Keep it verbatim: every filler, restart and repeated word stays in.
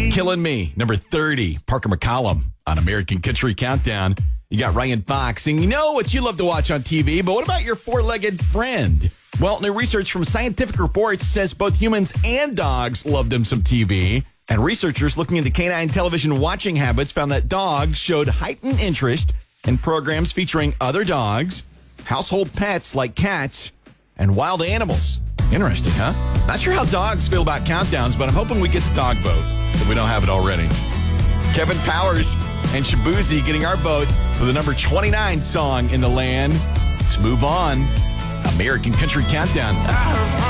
Killing Me, number thirty. Parker McCollum on American Country Countdown. You got Ryan Fox, and you know what you love to watch on T V, but what about your four-legged friend? Well, new research from Scientific Reports says both humans and dogs love them some T V. And researchers looking into canine television watching habits found that dogs showed heightened interest in programs featuring other dogs, household pets like cats, and wild animals. Interesting, huh? Not sure how dogs feel about countdowns, but I'm hoping we get the dog vote if we don't have it already. Kevin Powers and Shabuzi getting our vote for the number twenty-nine song in the land. Let's move on. American Country Countdown.